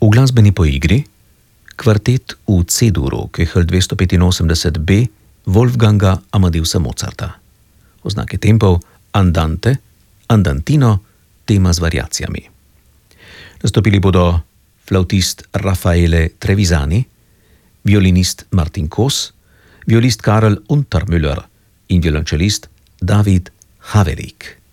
V glasbeni poigri kvartet v C-duru, kehl 285b Wolfganga Amadeusa Mozarta. Oznake tempov andante, andantino, tema z variacijami. Nastopili bodo flautist Raffaele Trevisani, violinist Martin Kos, violist Karel Untermüller in violončelist David Haverik.